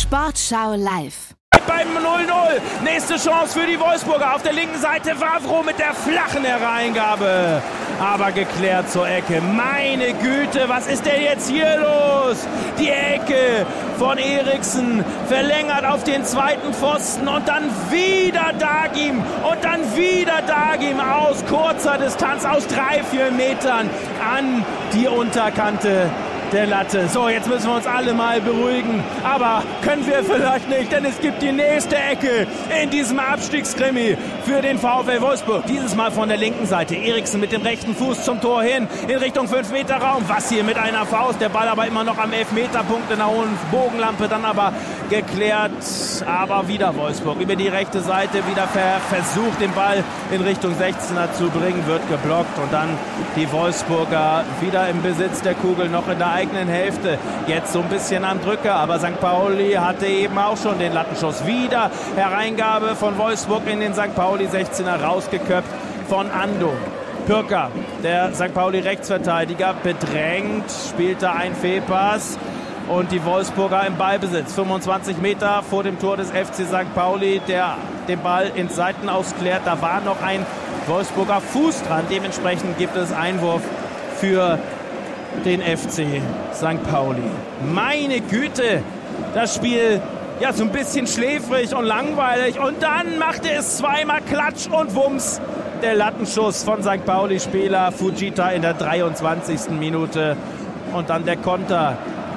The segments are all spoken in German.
Sportschau live. Beim 0-0. Nächste Chance für die Wolfsburger. Auf der linken Seite Wavro mit der flachen Hereingabe. Aber geklärt zur Ecke. Meine Güte, was ist denn jetzt hier los? Die Ecke von Eriksen verlängert auf den zweiten Pfosten und dann wieder Dagim und dann wieder Dagim aus kurzer Distanz, aus 3-4 Metern an die Unterkante der Latte. So, jetzt müssen wir uns alle mal beruhigen. Aber können wir vielleicht nicht, denn es gibt die nächste Ecke in diesem Abstiegskrimi für den VfL Wolfsburg. Dieses Mal von der linken Seite. Eriksen mit dem rechten Fuß zum Tor hin in Richtung 5-Meter-Raum. Was hier mit einer Faust. Der Ball aber immer noch am Elfmeterpunkt in der hohen Bogenlampe. Dann aber geklärt. Aber wieder Wolfsburg über die rechte Seite. Wieder versucht, den Ball in Richtung 16er zu bringen. Wird geblockt. Und dann die Wolfsburger wieder im Besitz der Kugel, noch in der eigenen Hälfte. Jetzt so ein bisschen am Drücker, aber St. Pauli hatte eben auch schon den Lattenschuss. Wieder Hereingabe von Wolfsburg in den St. Pauli 16er, rausgeköpft von Ando. Pürker, der St. Pauli Rechtsverteidiger, bedrängt, spielt da einen Fehlpass und die Wolfsburger im Ballbesitz. 25 Meter vor dem Tor des FC St. Pauli, der den Ball ins Seitenaus klärt. Da war noch ein Wolfsburger Fuß dran. Dementsprechend gibt es Einwurf für den FC St. Pauli. Meine Güte, das Spiel ja so ein bisschen schläfrig und langweilig. Und dann machte es zweimal Klatsch und Wumms. Der Lattenschuss von St. Pauli-Spieler Fujita in der 23. Minute. Und dann der Konter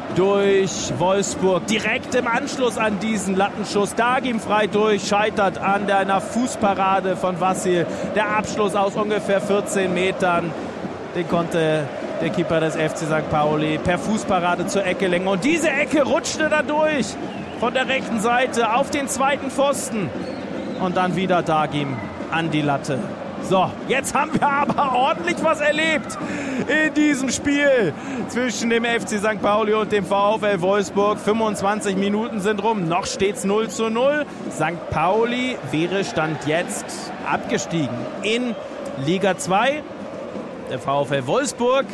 durch Wolfsburg. Direkt im Anschluss an diesen Lattenschuss. Dagim frei durch, scheitert an einer Fußparade von Vassil. Der Abschluss aus ungefähr 14 Metern. Den konnte der Keeper des FC St. Pauli per Fußparade zur Ecke lenken. Und diese Ecke rutschte da durch von der rechten Seite auf den zweiten Pfosten. Und dann wieder Dagim an die Latte. So, jetzt haben wir aber ordentlich was erlebt in diesem Spiel zwischen dem FC St. Pauli und dem VfL Wolfsburg. 25 Minuten sind rum, noch steht's 0:0. St. Pauli wäre Stand jetzt abgestiegen in Liga 2. Der VfL Wolfsburg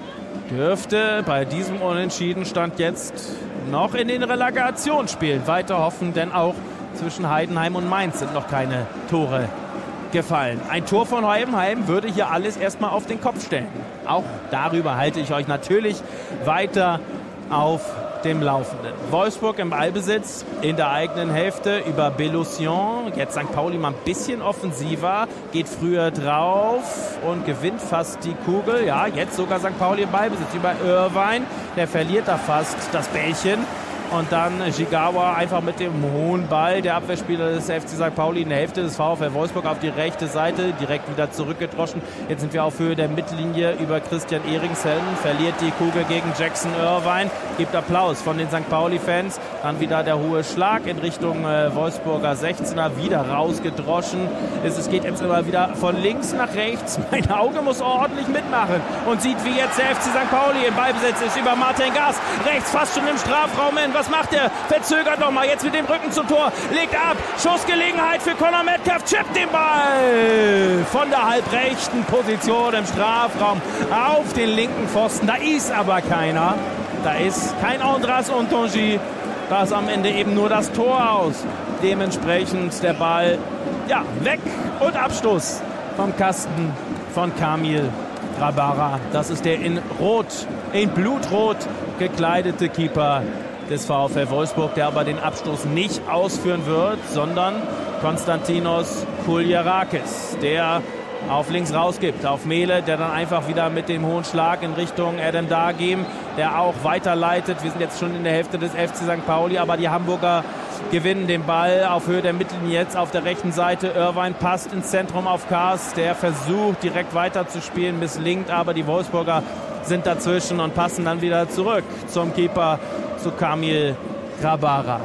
dürfte bei diesem Unentschieden Stand jetzt noch in den Relegationsspielen weiter hoffen, denn auch zwischen Heidenheim und Mainz sind noch keine Tore gefallen. Ein Tor von Heidenheim würde hier alles erstmal auf den Kopf stellen. Auch darüber halte ich euch natürlich weiter auf dem Laufenden. Wolfsburg im Ballbesitz in der eigenen Hälfte über Bellosion. Jetzt St. Pauli mal ein bisschen offensiver, geht früher drauf und gewinnt fast die Kugel. Ja, jetzt sogar St. Pauli im Ballbesitz über Irvine. Der verliert da fast das Bällchen. Und dann Jigawa einfach mit dem hohen Ball, der Abwehrspieler des FC St. Pauli in der Hälfte des VfL Wolfsburg auf die rechte Seite, direkt wieder zurückgedroschen. Jetzt sind wir auf Höhe der Mittellinie über Christian Eriksen, verliert die Kugel gegen Jackson Irvine, gibt Applaus von den St. Pauli-Fans. Dann wieder der hohe Schlag in Richtung Wolfsburger 16er, wieder rausgedroschen. Es geht jetzt immer wieder von links nach rechts. Mein Auge muss ordentlich mitmachen und sieht, wie jetzt der FC St. Pauli im Ballbesitz ist über Martin Gas, rechts fast schon im Strafraum. Was macht er? Verzögert nochmal. Jetzt mit dem Rücken zum Tor. Legt ab. Schussgelegenheit für Conor Metcalf. Chippt den Ball von der halbrechten Position im Strafraum auf den linken Pfosten. Da ist aber keiner. Da ist kein Andras Ontonji. Da ist am Ende eben nur das Tor aus. Dementsprechend der Ball weg und Abstoß vom Kasten von Kamil Grabara. Das ist der in Blutrot gekleidete Keeper des VfL Wolfsburg, der aber den Abstoß nicht ausführen wird, sondern Konstantinos Kuljarakis, der auf links rausgibt, auf Mele, der dann einfach wieder mit dem hohen Schlag in Richtung Erdem Dagim, der auch weiterleitet. Wir sind jetzt schon in der Hälfte des FC St. Pauli, aber die Hamburger gewinnen den Ball auf Höhe der Mittellinie jetzt auf der rechten Seite. Irvine passt ins Zentrum auf Kars, der versucht direkt weiter zu spielen, misslingt, aber die Wolfsburger sind dazwischen und passen dann wieder zurück zum Keeper, zu Kamil Grabara.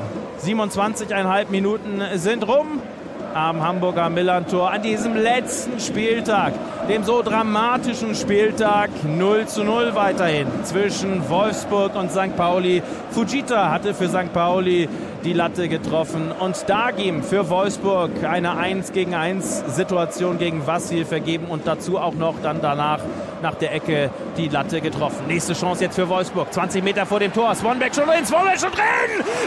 27,5 Minuten sind rum am Hamburger Millerntor an diesem letzten Spieltag, dem so dramatischen Spieltag. 0:0 weiterhin zwischen Wolfsburg und St. Pauli. Fujita hatte für St. Pauli die Latte getroffen und Dagim für Wolfsburg eine 1-gegen-1 Situation gegen Vassil vergeben und dazu auch noch dann danach nach der Ecke die Latte getroffen. Nächste Chance jetzt für Wolfsburg. 20 Meter vor dem Tor. Swanbeck schon drin.